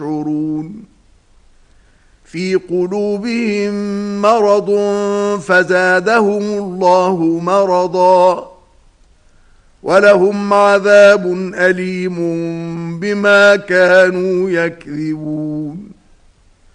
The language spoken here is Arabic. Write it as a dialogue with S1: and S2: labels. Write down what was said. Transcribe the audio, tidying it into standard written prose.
S1: يشعرون في قلوبهم مرض فزادهم الله مرضا ولهم عذاب أليم بما كانوا يكذبون